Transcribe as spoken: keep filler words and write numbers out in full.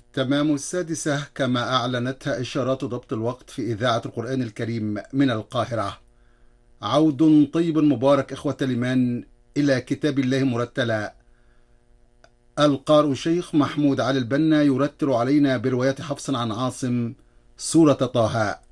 تمام السادسة كما أعلنتها إشارات ضبط الوقت في إذاعة القرآن الكريم من القاهرة. عود طيب مبارك إخوة الإيمان إلى كتاب الله مرتلا. القارئ الشيخ محمود علي البنا يرتل علينا برواية حفص عن عاصم سورة طه.